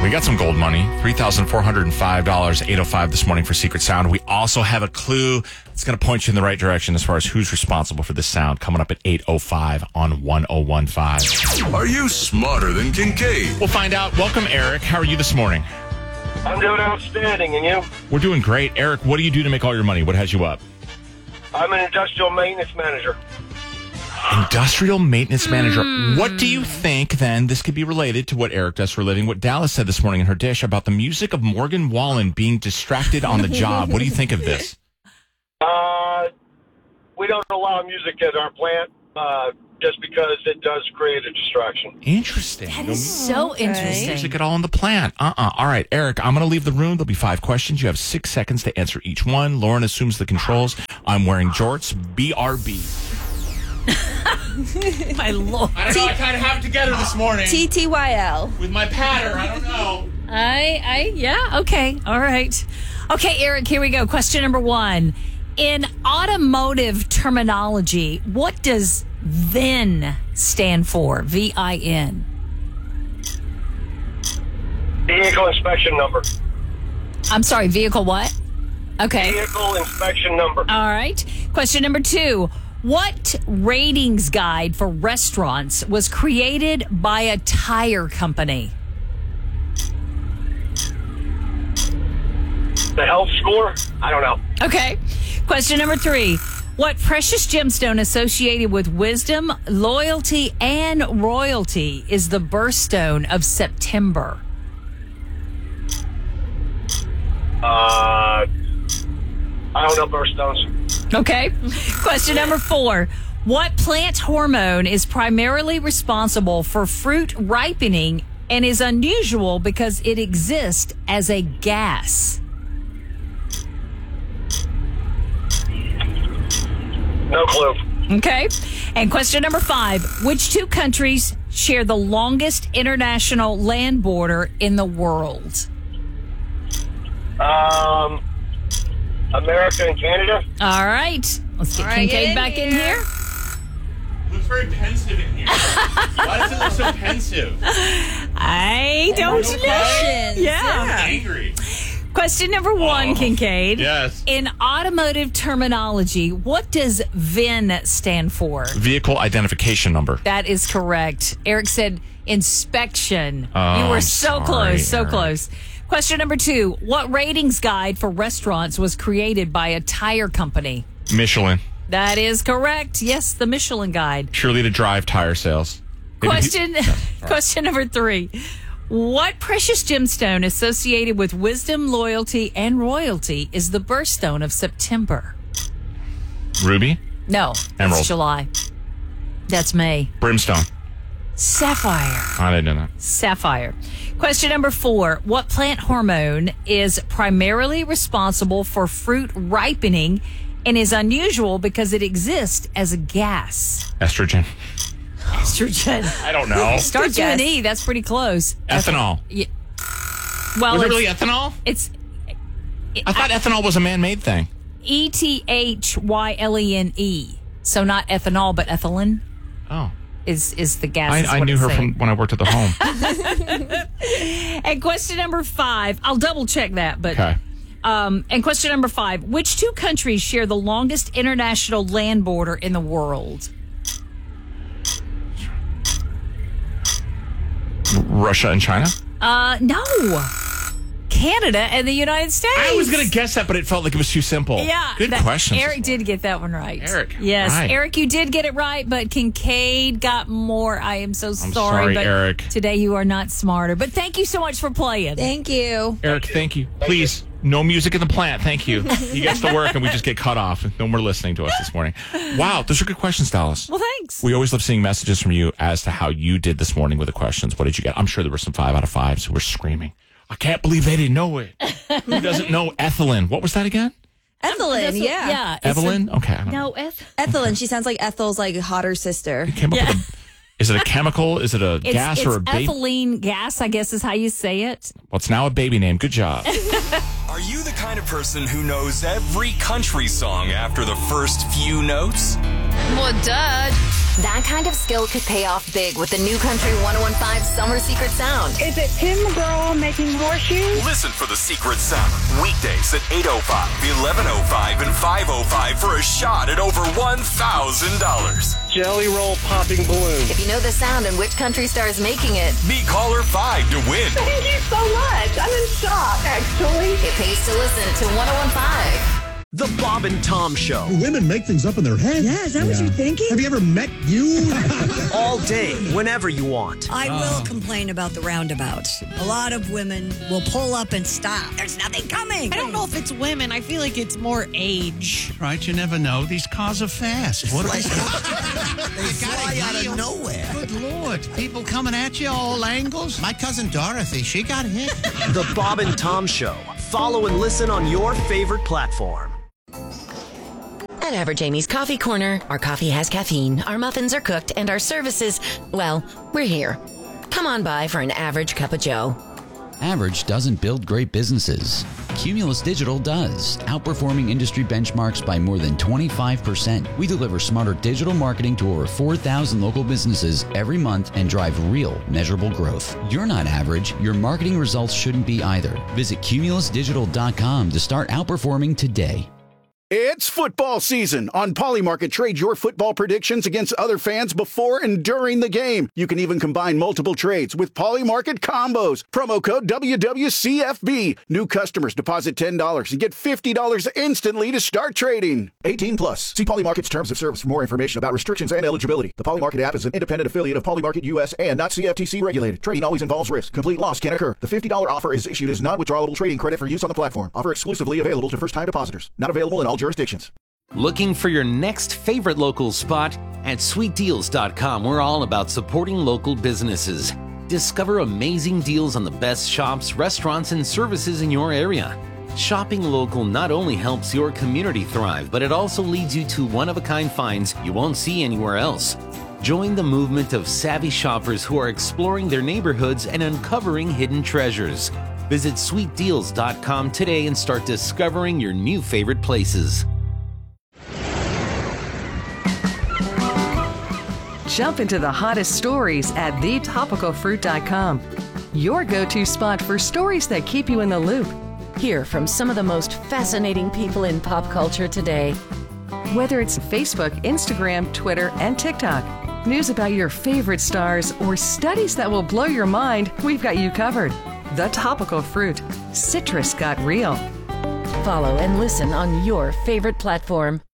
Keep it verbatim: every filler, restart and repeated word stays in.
We got some gold money, three thousand four hundred five dollars, eight oh five this morning for Secret Sound. We also have a clue that's going to point you in the right direction as far as who's responsible for this sound coming up at eight oh five on one oh one five. Are you smarter than Kincaid? We'll find out. Welcome, Eric. How are you this morning? I'm doing outstanding, and you? We're doing great. Eric, what do you do to make all your money? What has you up? I'm an industrial maintenance manager. Industrial maintenance manager. Mm. What do you think, then, this could be related to what Eric does for a living, what Dallas said this morning in her dish about the music of Morgan Wallen being distracted on the job? What do you think of this? Uh, we don't allow music at our plant uh, just because it does create a distraction. Interesting. That no, is so okay. interesting. Music at all in the plant. Uh-uh. All right, Eric, I'm going to leave the room. There'll be five questions. You have six seconds to answer each one. Lauren assumes the controls. I'm wearing jorts. B R B. My Lord. I don't know. I kind of have it together this morning. T T Y L. With my patter. I don't know. I, I, yeah, okay. All right. Okay, Eric, here we go. Question number one. In automotive terminology, what does VIN stand for? V I N. Vehicle inspection number. I'm sorry, vehicle what? Okay. Vehicle inspection number. All right. Question number two. What ratings guide for restaurants was created by a tire company? The health score? I don't know. Okay. Question number three. What precious gemstone associated with wisdom, loyalty, and royalty is the birthstone of September? Uh, I don't know birthstones. Okay. Question number four. What plant hormone is primarily responsible for fruit ripening and is unusual because it exists as a gas? No clue. Okay. And question number five. Which two countries share the longest international land border in the world? Um, America and Canada. All right. Let's get All right, Kincaid get in back in here. here. Looks very pensive in here. Why does it look so pensive? I don't know. Questions. Yeah. Angry. Question number one, Oh, Kincaid. yes. In automotive terminology, what does V I N stand for? Vehicle identification number. That is correct. Eric said inspection. Oh, you were I'm so sorry, close, so Eric. close. Question number two. What ratings guide for restaurants was created by a tire company? Michelin. That is correct. Yes, the Michelin Guide. Purely to drive tire sales. Maybe Question question number three. What precious gemstone associated with wisdom, loyalty, and royalty is the birthstone of September? Ruby. No, Emerald. it's July. That's May. Brimstone. Sapphire. I didn't know that. Sapphire. Question number four. What plant hormone is primarily responsible for fruit ripening and is unusual because it exists as a gas? Estrogen. Estrogen. I don't know. Starts with an guess. E. That's pretty close. Ethanol. Yeah. Well, Was it it's, really ethanol? it's I thought ethanol was a man-made thing. E T H Y L E N E. So not ethanol, but ethylene Oh. is, is the gas. I, is I what knew it's her saying. from when I worked at the home. And question number five. I'll double check that, but Okay. um, and question number five. Which two countries share the longest international land border in the world? Russia and China? Uh, no. Canada and the United States. I was going to guess that, but it felt like it was too simple. Yeah. Good that- question. Eric did get that one right. Eric, Yes. right. Eric, you did get it right, but Kincaid got more. I am so sorry. sorry, but Eric. Today you are not smarter. But thank you so much for playing. Thank you. Eric, thank you. Please, no music in the plant. Thank you. He gets to work and we just get cut off. No more listening to us this morning. Wow, those are good questions, Dallas. Well, thanks. We always love seeing messages from you as to how you did this morning with the questions. What did you get? I'm sure there were some five out of fives who were screaming. I can't believe they didn't know it. Who doesn't know ethylene? What was that again? Ethylene, That's what- yeah. Yeah. it's Evelyn? a- Okay. I don't know. no, eth- Ethylene. She sounds like Ethel's like hotter sister. Came up Yeah. with a, is it a chemical? Is it a it's, gas it's or a baby? ethylene gas, I guess is how you say it. Well, it's now a baby name. Good job. Are you the kind of person who knows every country song after the first few notes? Well, duh. That kind of skill could pay off big with the new Country one oh one point five Summer Secret Sound. Is it Tim McGraw making horseshoes? Listen for the Secret Sound weekdays at eight oh five, eleven oh five, and five oh five for a shot at over one thousand dollars. Jelly roll popping balloon. If you know the sound and which country star is making it, Be caller five to win. Thank you so much. I'm in shock, actually. it pays to listen to one oh one point five. The Bob and Tom Show. Women make things up in their head. Yeah, is that what you're thinking? Have you ever met you? All day, whenever you want. I will complain about the roundabouts. A lot of women will pull up and stop. There's nothing coming. I don't know if it's women. I feel like it's more age. Right, you never know. These cars are fast. What are we? They fly out of nowhere. Good Lord. People coming at you all angles. My cousin Dorothy, she got hit. The Bob and Tom Show. Follow and listen on your favorite platform. At Average Amy's Coffee Corner, our coffee has caffeine, our muffins are cooked, and our services, well, we're here. Come on by for an average cup of joe. Average doesn't build great businesses. Cumulus Digital does, outperforming industry benchmarks by more than twenty-five percent. We deliver smarter digital marketing to over four thousand local businesses every month and drive real, measurable growth. You're not average. Your marketing results shouldn't be either. Visit cumulus digital dot com to start outperforming today. It's football season. On Polymarket, trade your football predictions against other fans before and during the game. You can even combine multiple trades with Polymarket combos. Promo code W W C F B. New customers deposit ten dollars and get fifty dollars instantly to start trading. eighteen plus. See Polymarket's terms of service for more information about restrictions and eligibility. The Polymarket app is an independent affiliate of Polymarket U S and not C F T C regulated. Trading always involves risk. Complete loss can occur. The fifty dollars offer is issued as non-withdrawable trading credit for use on the platform. Offer exclusively available to first-time depositors. Not available in all jurisdictions. Looking for your next favorite local spot? At sweet deals dot com, we're all about supporting local businesses. Discover amazing deals on the best shops, restaurants, and services in your area. Shopping local not only helps your community thrive, but it also leads you to one-of-a-kind finds you won't see anywhere else. Join the movement of savvy shoppers who are exploring their neighborhoods and uncovering hidden treasures. Visit sweet deals dot com today and start discovering your new favorite places. Jump into the hottest stories at the topical fruit dot com. Your go-to spot for stories that keep you in the loop. Hear from some of the most fascinating people in pop culture today. Whether it's Facebook, Instagram, Twitter, and TikTok, news about your favorite stars, or studies that will blow your mind, we've got you covered. The Topical Fruit. Citrus got real. Follow and listen on your favorite platform.